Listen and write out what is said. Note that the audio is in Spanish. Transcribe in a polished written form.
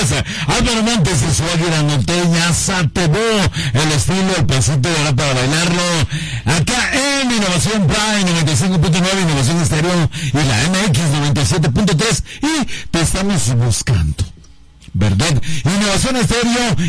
gracias. Álvaro Montes de su águila norteña, Satebó, el estilo, el pasito de ahora para bailarlo. Acá en Innovación Prime 95.9, Innovación Estéreo y la MX 97.3 y te estamos buscando, ¿verdad? Innovación Estéreo